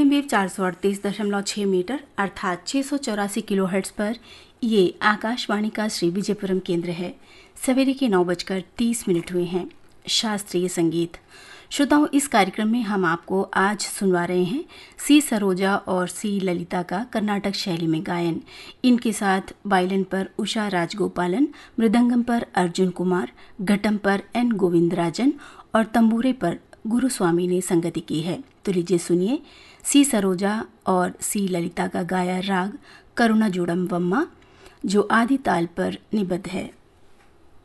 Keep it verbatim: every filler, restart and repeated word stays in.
Medium wave चार सौ अड़तीस दशमलव छः मीटर अर्थात छः सौ चौरासी किलो हर्ट्ज पर ये आकाशवाणी का श्री विजयपुरम केंद्र है। सवेरे के नौ बजकर तीस मिनट हुए हैं। शास्त्रीय संगीत श्रोताओं, इस कार्यक्रम में हम आपको आज सुनवा रहे हैं सी सरोजा और सी ललिता का कर्नाटक शैली में गायन। इनके साथ वायलिन पर उषा राजगोपालन, मृदंगम पर अर्जुन कुमार, घटम पर एन गोविंदराजन और तंबूरे पर गुरुस्वामी ने संगति की है। तो लीजिए सुनिए सी सरोजा और सी ललिता का गाया राग करुणा जुड़म वम्मा, जो आदि ताल पर निबद्ध है।